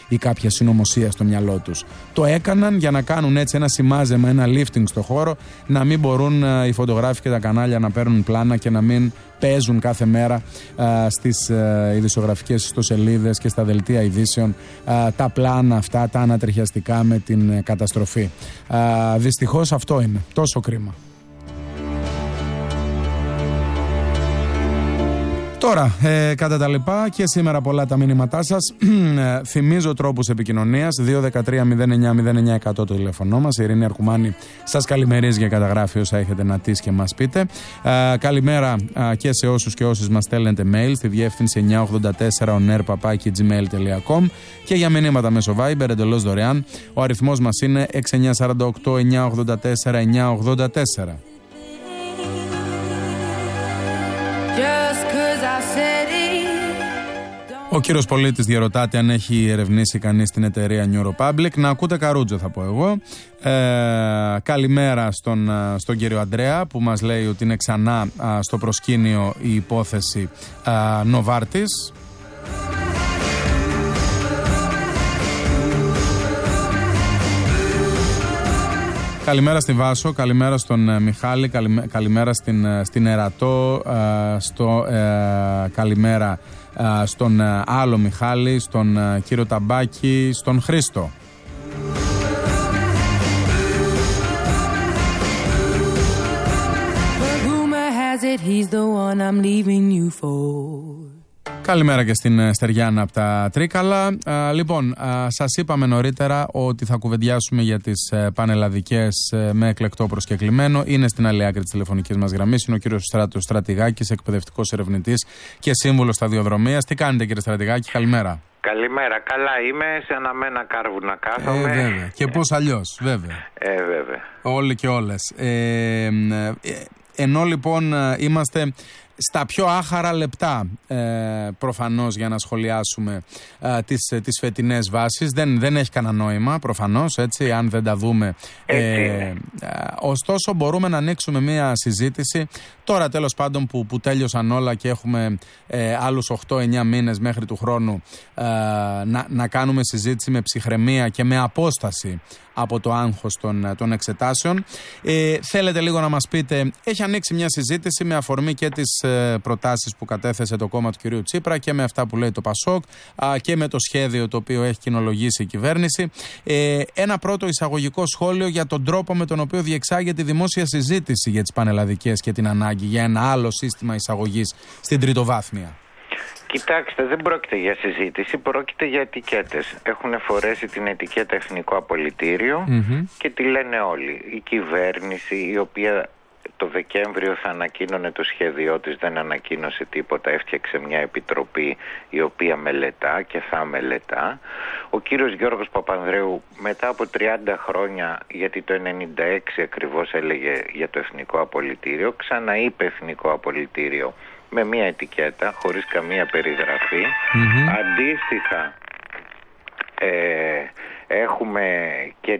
ή κάποια συνωμοσία στο μυαλό τους. Το έκαναν για να κάνουν έτσι ένα σημάζεμα, ένα lifting στο χώρο, να μην μπορούν οι φωτογράφοι και τα κανάλια να παίρνουν πλάνα και να μην παίζουν κάθε μέρα στις ειδησιογραφικές ιστοσελίδες και στα δελτία ειδήσεων τα πλάνα αυτά, τα ανατριχιαστικά με την καταστροφή. Δυστυχώς αυτό είναι. Τόσο κρίμα. Τώρα, κατά τα λοιπά, και σήμερα πολλά τα μηνύματά σας. Θυμίζω τρόπους επικοινωνίας. 213-09-09-100 το τηλέφωνό μας. Η Ειρήνη Αρκουμάνη σας καλημερίζει και καταγράφει όσα έχετε να τις και μας πείτε. Καλημέρα και σε όσους και όσες μας στέλνετε mail στη διεύθυνση 984oner@gmail.com και για μηνύματα μέσω Viber εντελώς δωρεάν. Ο αριθμός μας είναι 6948-984-984. Ο κύριος πολίτης διαρωτάται αν έχει ερευνήσει κανείς την εταιρεία New Republic. Να ακούτε καρούτζο, θα πω εγώ. Καλημέρα στον κύριο Αντρέα, που μας λέει ότι είναι ξανά στο προσκήνιο η υπόθεση Νοβάρτης. Καλημέρα στη Βάσο, καλημέρα στον Μιχάλη, καλημέρα στην Ερατό, καλημέρα στον άλλο Μιχάλη, στον κύριο Ταμπάκη, στον Χρήστο. Καλημέρα και στην Στεριάνα από τα Τρίκαλα. Λοιπόν, σας είπαμε νωρίτερα ότι θα κουβεντιάσουμε για τις πανελλαδικές με εκλεκτό προσκεκλημένο. Είναι στην άλλη άκρη της τηλεφωνικής μας γραμμής. Είναι ο κύριος Στράτος Στρατηγάκης, εκπαιδευτικός ερευνητής και σύμβουλος σταδιοδρομίας. Τι κάνετε, κύριε Στρατηγάκη, καλημέρα. Καλημέρα, καλά είμαι, σε αναμένα κάρβουνα κάθομαι. Βέβαια. Και πώς αλλιώς, βέβαια. Βέβαια. Όλοι και όλες. Ενώ λοιπόν είμαστε στα πιο άχαρα λεπτά προφανώς για να σχολιάσουμε τις φετινές βάσεις. Δεν έχει κανένα νόημα προφανώς, έτσι, αν δεν τα δούμε. Ωστόσο μπορούμε να ανοίξουμε μια συζήτηση τώρα, τέλος πάντων, που τέλειωσαν όλα και έχουμε άλλους 8-9 μήνες μέχρι του χρόνου, να κάνουμε συζήτηση με ψυχραιμία και με απόσταση από το άγχος των εξετάσεων. Θέλετε λίγο να μας πείτε, έχει ανοίξει μια συζήτηση με αφορμή και τις προτάσεις που κατέθεσε το κόμμα του κυρίου Τσίπρα και με αυτά που λέει το Πασόκ και με το σχέδιο το οποίο έχει κοινολογήσει η κυβέρνηση. Ένα πρώτο εισαγωγικό σχόλιο για τον τρόπο με τον οποίο διεξάγεται η δημόσια συζήτηση για τις πανελλαδικές και την ανάγκη για ένα άλλο σύστημα εισαγωγής στην τριτοβάθμια. Κοιτάξτε, δεν πρόκειται για συζήτηση, πρόκειται για ετικέτες. Έχουν φορέσει την ετικέτα Εθνικό Απολυτήριο και τη λένε όλοι. Η κυβέρνηση, η οποία το Δεκέμβριο θα ανακοίνωνε το σχέδιό της, δεν ανακοίνωσε τίποτα, έφτιαξε μια επιτροπή η οποία μελετά και θα μελετά. Ο κύριος Γιώργος Παπανδρέου μετά από 30 χρόνια, γιατί το 96 ακριβώς έλεγε για το Εθνικό Απολυτήριο, ξαναείπε Εθνικό Απολυτήριο με μια ετικέτα, χωρίς καμία περιγραφή. Αντίστοιχα έχουμε και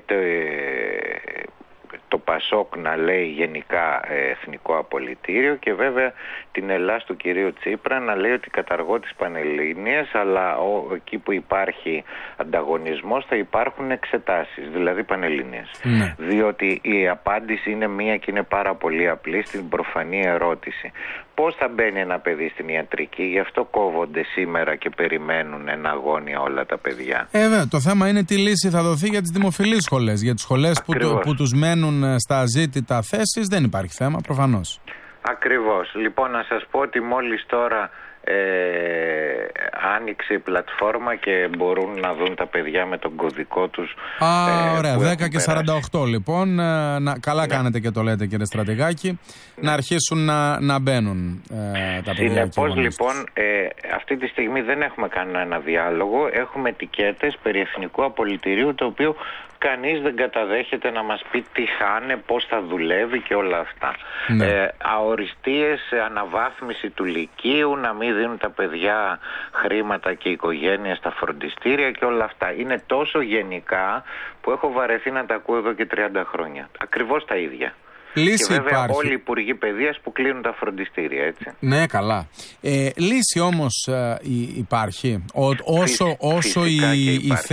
το Πασόκ να λέει γενικά Εθνικό Απολυτήριο και βέβαια την Ελλάς του κυρίου Τσίπρα να λέει ότι καταργώ τις Πανελλήνιες, αλλά εκεί που υπάρχει ανταγωνισμός θα υπάρχουν εξετάσεις, δηλαδή Πανελλήνιες. Διότι η απάντηση είναι μία και είναι πάρα πολύ απλή στην προφανή ερώτηση. Πώς θα μπαίνει ένα παιδί στην ιατρική, γι' αυτό κόβονται σήμερα και περιμένουν ένα αγώνια όλα τα παιδιά. Βέβαια, το θέμα είναι τι λύση θα δοθεί για τις δημοφιλείς σχολές. Για τις σχολές που τους μένουν στα αζήτητα θέσεις δεν υπάρχει θέμα, προφανώς. Ακριβώς. Λοιπόν, να σας πω ότι μόλις τώρα άνοιξε η πλατφόρμα και μπορούν να δουν τα παιδιά με τον κωδικό τους. Ωραία, 10 και 48 λοιπόν. Καλά κάνετε και το λέτε, κύριε Στρατηγάκη, να αρχίσουν να μπαίνουν τα παιδιά. Συνεπώς λοιπόν αυτή τη στιγμή δεν έχουμε κανένα διάλογο. Έχουμε ετικέτες περί Εθνικού Απολυτηρίου, το οποίο κανείς δεν καταδέχεται να μας πει τι θα είναι, πώς θα δουλεύει και όλα αυτά. Αοριστείες, αναβάθμιση του λυκείου, να μην δίνουν τα παιδιά χρήματα και οικογένεια στα φροντιστήρια και όλα αυτά. Είναι τόσο γενικά που έχω βαρεθεί να τα ακούω εδώ και 30 χρόνια. Ακριβώς τα ίδια. Λύση και βέβαια υπάρχει. όλοι οι υπουργοί παιδείας που κλείνουν τα φροντιστήρια, έτσι. Ναι, καλά. Λύση όμως υπάρχει. Όσο η